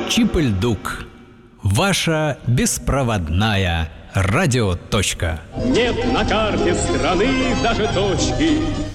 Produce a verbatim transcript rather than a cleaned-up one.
Чип-ль-дук. Ваша беспроводная радиоточка. Нет на карте страны даже точки,